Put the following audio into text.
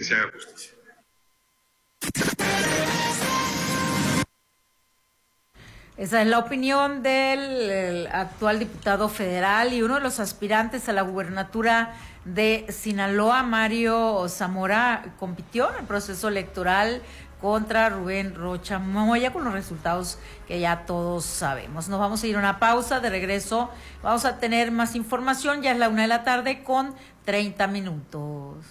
se haga justicia. Esa es la opinión del actual diputado federal y uno de los aspirantes a la gubernatura de Sinaloa, Mario Zamora, compitió en el proceso electoral contra Rubén Rocha Moya con los resultados que ya todos sabemos. Nos vamos a ir a una pausa, de regreso vamos a tener más información, ya es la 1:30 p.m.